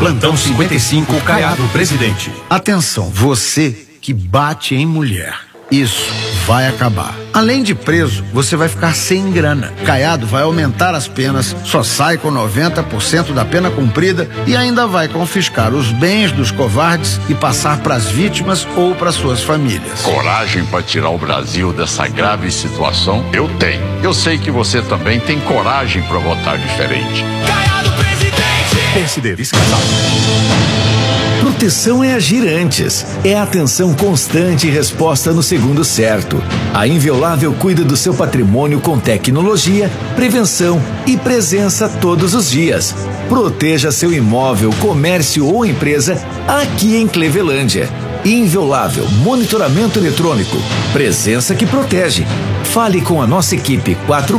Plantão 55, Caiado Presidente. Atenção, você que bate em mulher. Isso vai acabar. Além de preso, você vai ficar sem grana. Caiado vai aumentar as penas, só sai com 90% da pena cumprida e ainda vai confiscar os bens dos covardes e passar para as vítimas ou para suas famílias. Coragem para tirar o Brasil dessa grave situação? Eu tenho. Eu sei que você também tem coragem para votar diferente. Caiado Presidente! PSD Descasado. Proteção é agir antes. É atenção constante e resposta no segundo certo. A Inviolável cuida do seu patrimônio com tecnologia, prevenção e presença todos os dias. Proteja seu imóvel, comércio ou empresa aqui em Clevelândia. Inviolável, monitoramento eletrônico, presença que protege. Fale com a nossa equipe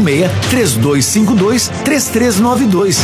46-3252-3392.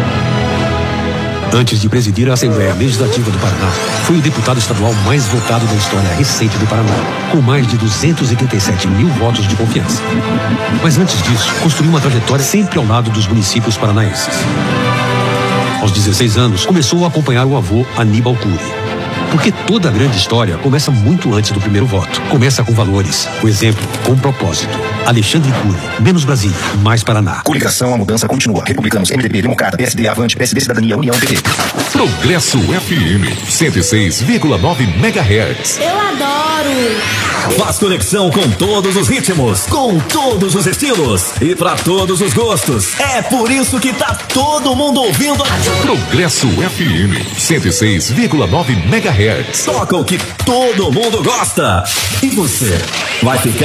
Antes de presidir a Assembleia Legislativa do Paraná, foi o deputado estadual mais votado da história recente do Paraná, com mais de 287 mil votos de confiança. Mas antes disso, construiu uma trajetória sempre ao lado dos municípios paranaenses. Aos 16 anos, começou a acompanhar o avô Aníbal Cury. Porque toda grande história começa muito antes do primeiro voto. Começa com valores, com exemplo, com propósito. Alexandre Cury, menos Brasília, mais Paraná. Coligação, a mudança continua. Republicanos, MDB, Democrata, PSD, Avante, PSD, Cidadania, União, PT. Progresso FM, 106,9 MHz. Eu adoro! Faz conexão com todos os ritmos, com todos os estilos e pra todos os gostos. É por isso que tá todo mundo ouvindo a Progresso FM, 106,9 MHz. Toca o que todo mundo gosta. E você vai ficar